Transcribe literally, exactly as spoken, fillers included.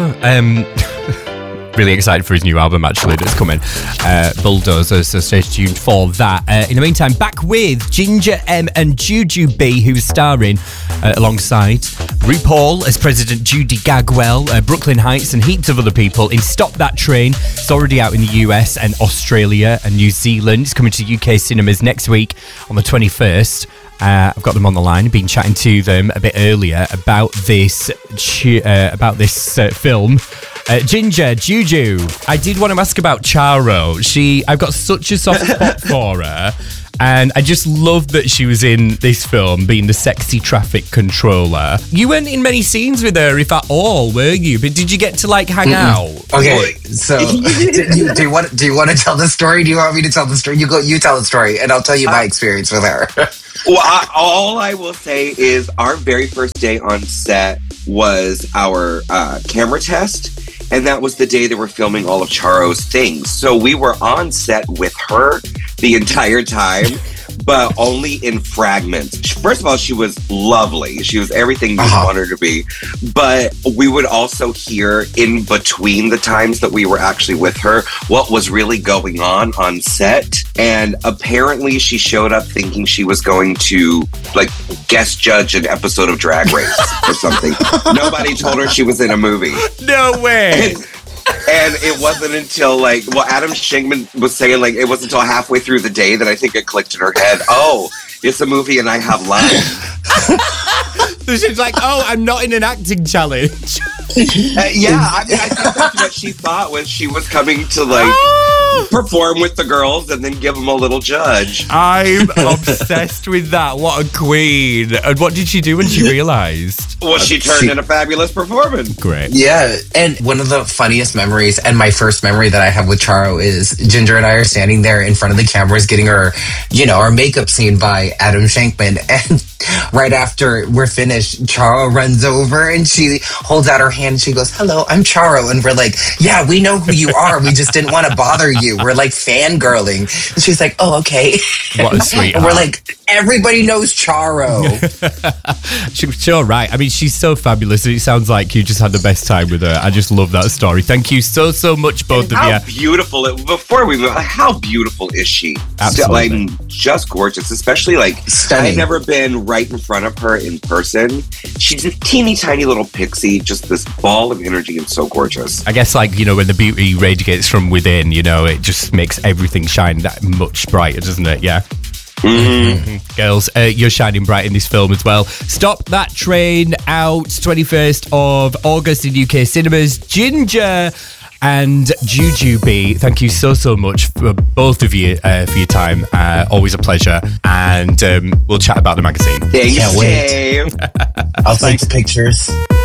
yeah. Um, really excited for his new album, actually, that's coming. Uh, Bulldozer, so stay tuned for that. Uh, in the meantime, back with Ginger M and Jujubee, who's starring uh, alongside RuPaul as President Judy Gagwell, uh, Brooklyn Heights, and heaps of other people in Stop That Train. It's already out in the U S and Australia and New Zealand. It's coming to U K cinemas next week on the twenty-first. Uh, I've got them on the line. I've been chatting to them a bit earlier about this uh, about this uh, film. Uh, Ginger, Juju, I did want to ask about Charo. She, I've got such a soft spot for her, and I just love that she was in this film, being the sexy traffic controller. You weren't in many scenes with her, if at all, were you? But did you get to like hang Mm-mm. out? Okay, so do, you, do you want do you want to tell the story? Do you want me to tell the story? You go, you tell the story, and I'll tell you my experience with her. Well, I, all I will say is our very first day on set was our uh, camera test. And that was the day they were filming all of Charo's things. So we were on set with her the entire time, but only in fragments. First of all, she was lovely. She was everything you uh-huh. want her to be. But we would also hear in between the times that we were actually with her what was really going on on set. And apparently she showed up thinking she was going to like guest judge an episode of Drag Race or something. Nobody told her she was in a movie. No way. And, and it wasn't until like, well, Adam Shankman was saying like, it wasn't until halfway through the day that I think it clicked in her head. Oh, it's a movie and I have lines. So she's like, oh, I'm not in an acting challenge. uh, yeah, I mean, I think that's what she thought when she was coming to like perform with the girls and then give them a little judge. I'm obsessed with that. What a queen. And what did she do when she realized? Well, she turned she, in a fabulous performance. Great. Yeah, and one of the funniest memories and my first memory that I have with Charo is Ginger and I are standing there in front of the cameras getting her, you know, our makeup scene by Adam Shankman, and right after we're finished, Charo runs over and she holds out her hand and she goes, hello, I'm Charo. And we're like, yeah, we know who you are. We just didn't want to bother you. We're like fangirling. And she's like, oh, okay. What a sweetheart. And we're like, everybody knows Charo. She's sure right. I mean, she's so fabulous. It sounds like you just had the best time with her. I just love that story. Thank you so, so much, both and of you. How beautiful. It, before we move, how beautiful is she? Absolutely. Like, just gorgeous, especially like, stunning. I've never been right in front of her in person. She's a teeny tiny little pixie, just this ball of energy and so gorgeous. I guess like, you know, when the beauty radiates from within, you know, it just makes everything shine that much brighter, doesn't it? Yeah. Mm-hmm. Girls, uh, you're shining bright in this film as well. Stop That Train, out twenty-first of August in U K cinemas. Ginger and Jujubee, thank you so, so much for both of you uh, for your time. Uh, always a pleasure. And um, we'll chat about the magazine. Thanks, Can't wait. I'll take the pictures.